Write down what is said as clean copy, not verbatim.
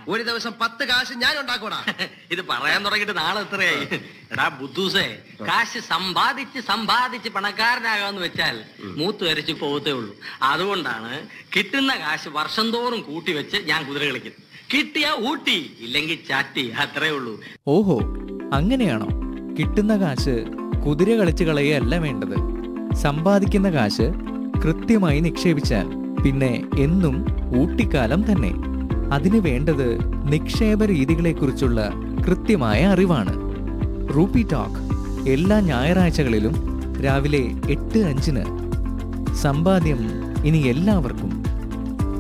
ഒരു ദിവസം 10 കാശ് ഞാൻ ഉണ്ടാക്കൂടാ. ഇത് പറയാൻ തുടങ്ങിയിട്ട് നാളെ എത്രയായി? എടാ ബുദ്ധൂസേ, കാശ് സമ്പാദിച്ച് പണക്കാരനാകാന്ന് വെച്ചാൽ മൂത്ത് വരച്ച് പോകത്തേ ഉള്ളൂ. അതുകൊണ്ടാണ് കിട്ടുന്ന കാശ് വർഷം തോറും കൂട്ടി വെച്ച് ഞാൻ കുതിര കളിക്കുന്നത്. കിട്ടിയാ ഊട്ടി, ഇല്ലെങ്കിൽ ചാറ്റി, അത്രേ ഉള്ളൂ. ഓഹോ, അങ്ങനെയാണോ? കിട്ടുന്ന കാശ് കുതിര കളിച്ച് കളയല്ല വേണ്ടത്. സമ്പാദിക്കുന്ന കാശ് കൃത്യമായി നിക്ഷേപിച്ചാൽ പിന്നെ എന്നും ഊട്ടിക്കാലം തന്നെ. അതിന് വേണ്ടത് നിക്ഷേപ രീതികളെക്കുറിച്ചുള്ള കൃത്യമായ അറിവാണ്. റൂപ്പി ടോക്ക് എല്ലാ ഞായറാഴ്ചകളിലും രാവിലെ 8:05. സമ്പാദ്യം ഇനി എല്ലാവർക്കും.